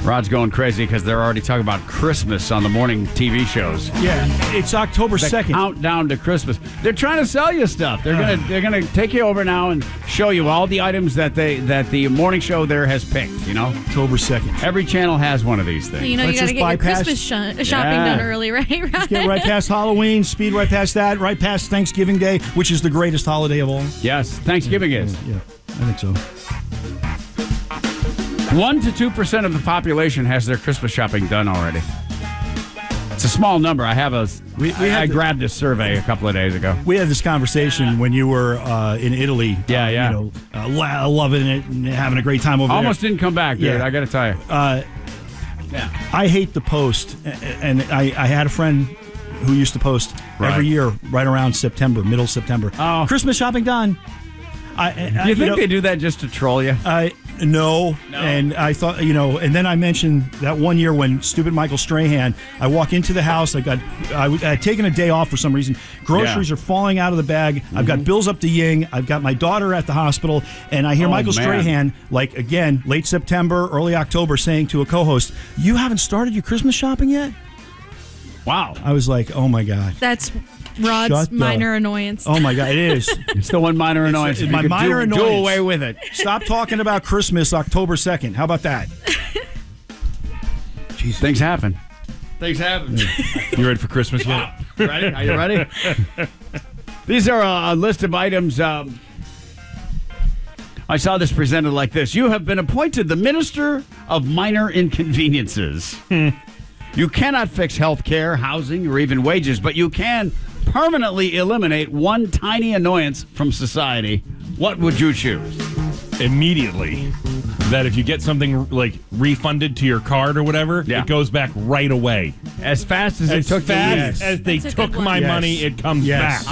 Rod's going crazy because they're already talking about Christmas on the morning TV shows. Yeah, it's October The 2nd. countdown to Christmas. They're trying to sell you stuff. They're gonna take you over now and show you all the items that the morning show there has picked. You know, October 2nd. every channel has one of these things. You know, Let's you got to just get your bypass- Christmas shopping done early, right? Get right past Halloween, speed right past that, right past Thanksgiving Day, which is the greatest holiday of all. Yes, Thanksgiving is. Yeah, I think so. 1 to 2% of the population has their Christmas shopping done already. It's a small number. I have I grabbed this survey a couple of days ago. We had this conversation when you were in Italy. Yeah. You know, loving it and having a great time over Almost didn't come back, dude. Yeah. I got to tell you. there. I hate the Post, and I had a friend who used to post every year right around September, middle September. Oh. Christmas shopping done. Do you think they do that just to troll you? No. And I thought, and then I mentioned that one year when stupid Michael Strahan, I walk into the house, I had taken a day off for some reason. Groceries are falling out of the bag. I've got bills up to Ying. I've got my daughter at the hospital, and I hear Michael Strahan, like again, late September, early October, saying to a co-host, "You haven't started your Christmas shopping yet?" Wow. I was like, "Oh my God." That's Rod's minor annoyance. Oh my God, it is. It's the one minor annoyance. It's If my you could minor annoyance. Do away with it. Stop talking about Christmas October 2nd. How about that? Jesus. Things happen. Things happen. You ready for Christmas yet? Ready? Are you ready? These are a list of items. I saw this presented like this. You have been appointed the Minister of Minor Inconveniences. You cannot fix health care, housing, or even wages, but you can permanently eliminate one tiny annoyance from society. What would you choose? Immediately. That if you get something like refunded to your card or whatever, it goes back right away. As fast as it took as they took my money, it comes back.